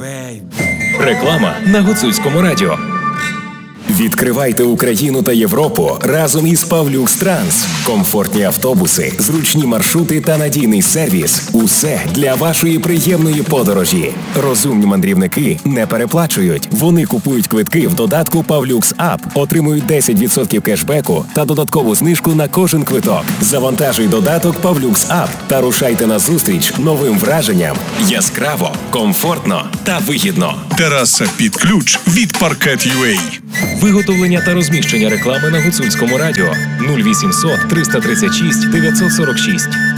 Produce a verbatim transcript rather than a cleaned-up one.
Реклама на Гуцульському радіо. Відкривайте Україну та Європу разом із Павлюкс Транс. Комфортні автобуси, зручні маршрути та надійний сервіс – усе для вашої приємної подорожі. Розумні мандрівники не переплачують. Вони купують квитки в додатку Павлюкс Ап, отримують десять відсотків кешбеку та додаткову знижку на кожен квиток. Завантажуй додаток Павлюкс Ап та рушайте на зустріч новим враженням. Яскраво, комфортно та вигідно. Тераса під ключ від Паркет ю а. Виготовлення та розміщення реклами на Гуцульському радіо нуль вісімсот триста тридцять шість дев'ятсот сорок шість.